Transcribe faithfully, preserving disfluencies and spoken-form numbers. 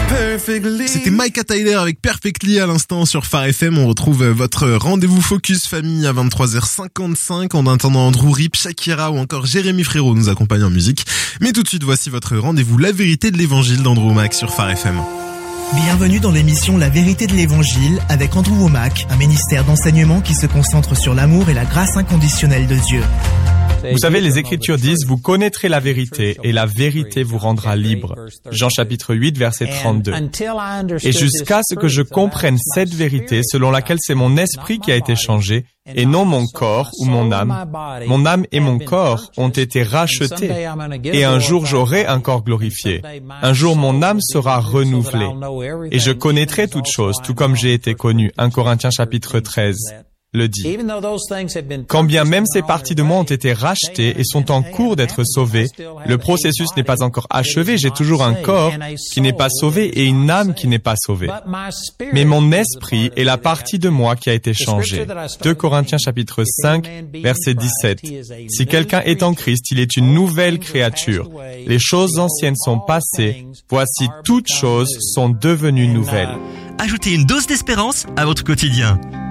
C'était Micah Tyler avec Perfectly à l'instant sur Phare F M. On retrouve votre rendez-vous Focus Famille à vingt-trois heures cinquante-cinq. En attendant, Andrew Rip, Shakira ou encore Jérémy Frérot nous accompagnent en musique. Mais tout de suite, voici votre rendez-vous La Vérité de l'Évangile d'Andrew Womack sur Phare F M. Bienvenue dans l'émission La Vérité de l'Évangile avec Andrew Womack, un ministère d'enseignement qui se concentre sur l'amour et la grâce inconditionnelle de Dieu. Vous savez, les Écritures disent, vous connaîtrez la vérité et la vérité vous rendra libre. Jean chapitre huit, verset trente-deux. Et jusqu'à ce que je comprenne cette vérité selon laquelle c'est mon esprit qui a été changé et non mon corps ou mon âme, mon âme et mon corps ont été rachetés et un jour j'aurai un corps glorifié. Un jour mon âme sera renouvelée et je connaîtrai toutes choses tout comme j'ai été connu. un Corinthiens chapitre treize. Le dit. Quand bien même ces parties de moi ont été rachetées et sont en cours d'être sauvées, le processus n'est pas encore achevé. J'ai toujours un corps qui n'est pas sauvé et une âme qui n'est pas sauvée. Mais mon esprit est la partie de moi qui a été changée. deux Corinthiens chapitre cinq, verset dix-sept. Si quelqu'un est en Christ, il est une nouvelle créature. Les choses anciennes sont passées. Voici, toutes choses sont devenues nouvelles. Ajoutez une dose d'espérance à votre quotidien.